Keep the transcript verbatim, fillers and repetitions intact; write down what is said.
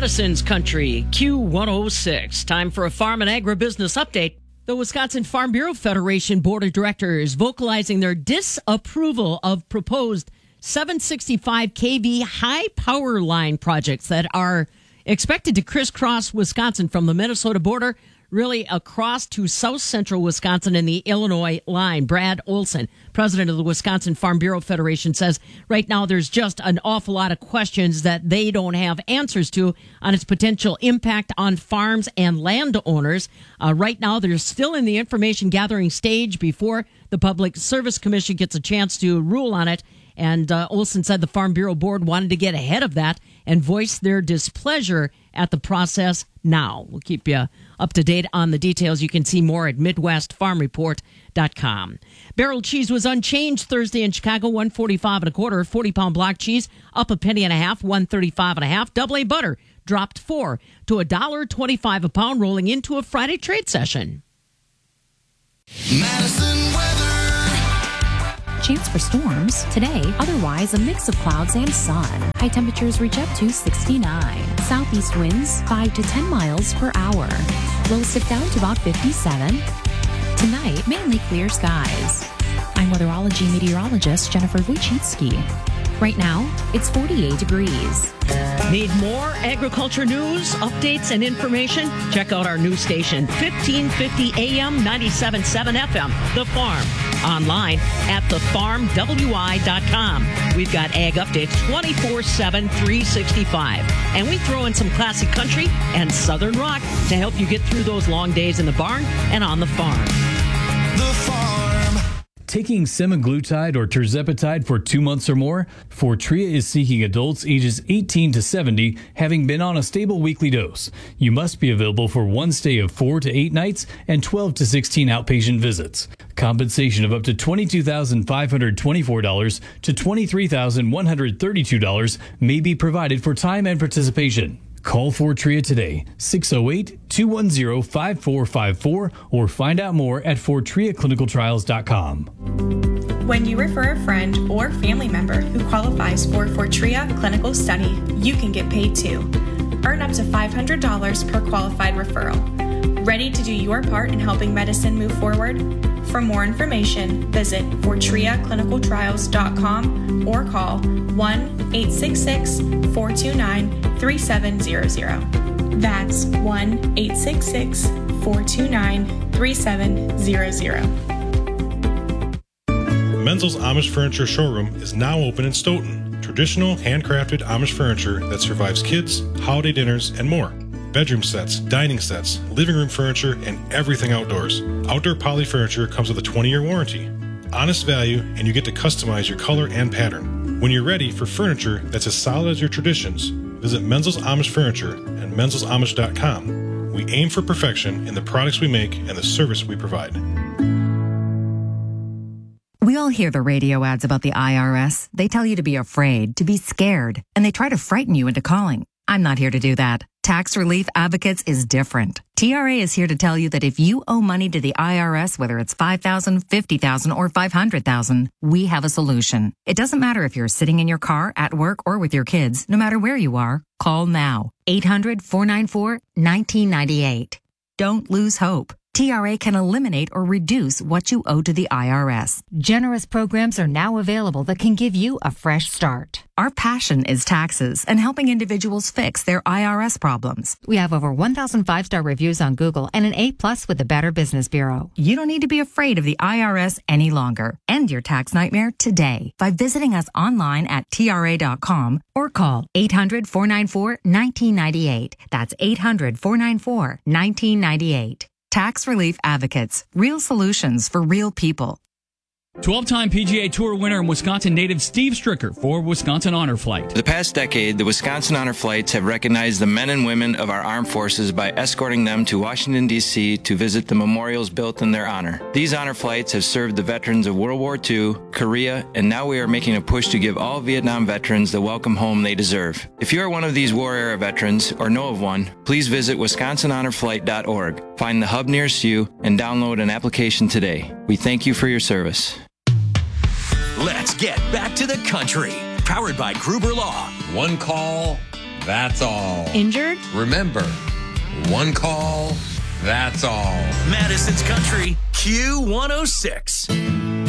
Madison's Country, Q one oh six. Time for a farm and agribusiness update. The Wisconsin Farm Bureau Federation Board of Directors vocalizing their disapproval of proposed seven sixty-five k V high power line projects that are expected to crisscross Wisconsin from the Minnesota border really across to south central Wisconsin and the Illinois line. Brad Olson, president of the Wisconsin Farm Bureau Federation, says right now there's just an awful lot of questions that they don't have answers to on its potential impact on farms and landowners. Uh, right now, they're still in the information gathering stage before the Public Service Commission gets a chance to rule on it. And uh, Olson said the Farm Bureau Board wanted to get ahead of that and voice their displeasure at the process now. We'll keep you up to date on the details. You can see more at midwest farm report dot com. Barrel cheese was unchanged Thursday in Chicago, one forty-five and a quarter. forty pound block cheese up a penny and a half, one thirty-five and a half. Double A butter dropped four to a dollar twenty-five a pound, rolling into a Friday trade session. Madison weather. Chance for storms today, otherwise a mix of clouds and sun. High temperatures reach up to sixty-nine. Southeast winds five to ten miles per hour. Lows dip down to about fifty-seven. Tonight, mainly clear skies. I'm weatherology meteorologist Jennifer Wojcicki. Right now, it's forty-eight degrees. Need more agriculture news, updates, and information? Check out our news station, fifteen fifty A M, ninety-seven point seven F M, The Farm. Online at the farm w i dot com. We've got ag updates twenty-four seven, three sixty-five. And we throw in some classic country and southern rock to help you get through those long days in the barn and on the farm. The Farm. Taking semaglutide or tirzepatide for two months or more, Fortrea is seeking adults ages eighteen to seventy having been on a stable weekly dose. You must be available for one stay of four to eight nights and twelve to sixteen outpatient visits. Compensation of up to twenty-two thousand five hundred twenty-four dollars to twenty-three thousand one hundred thirty-two dollars may be provided for time and participation. Call Fortrea today, six oh eight, two one zero, five four five four, or find out more at fortrea clinical trials dot com. When you refer a friend or family member who qualifies for Fortrea Clinical Study, you can get paid too. Earn up to five hundred dollars per qualified referral. Ready to do your part in helping medicine move forward? For more information, visit fortrea clinical trials dot com or call one eight six six, four two nine, three seven zero zero. That's one eight six six, four two nine, three seven zero zero. Menzel's Amish Furniture Showroom is now open in Stoughton. Traditional, handcrafted Amish furniture that survives kids, holiday dinners, and more. Bedroom sets, dining sets, living room furniture, and everything outdoors. Outdoor Poly furniture comes with a twenty-year warranty. Honest value, and you get to customize your color and pattern. When you're ready for furniture that's as solid as your traditions, visit Menzel's Amish Furniture at menzel's amish dot com. We aim for perfection in the products we make and the service we provide. We all hear the radio ads about the I R S. They tell you to be afraid, to be scared, and they try to frighten you into calling. I'm not here to do that. Tax Relief Advocates is different. T R A is here to tell you that if you owe money to the I R S, whether it's five thousand dollars, fifty thousand dollars, or five hundred thousand dollars, we have a solution. It doesn't matter if you're sitting in your car, at work, or with your kids. No matter where you are, call now. eight hundred, four nine four, one nine nine eight. Don't lose hope. T R A can eliminate or reduce what you owe to the I R S. Generous programs are now available that can give you a fresh start. Our passion is taxes and helping individuals fix their I R S problems. We have over one thousand five-star reviews on Google and an A plus with the Better Business Bureau. You don't need to be afraid of the I R S any longer. End your tax nightmare today by visiting us online at T R A dot com or call eight hundred, four nine four, one nine nine eight. That's eight hundred, four nine four, one nine nine eight. Tax Relief Advocates. Real solutions for real people. twelve-time P G A Tour winner and Wisconsin native Steve Stricker for Wisconsin Honor Flight. For the past decade, the Wisconsin Honor Flights have recognized the men and women of our armed forces by escorting them to Washington, D C to visit the memorials built in their honor. These honor flights have served the veterans of World War Two, Korea, and now we are making a push to give all Vietnam veterans the welcome home they deserve. If you are one of these war era veterans or know of one, please visit wisconsin honor flight dot org. Find the hub nearest you and download an application today. We thank you for your service. Let's get back to the country. Powered by Gruber Law. One call, that's all. Injured? Remember, one call, that's all. Madison's Country, Q one oh six.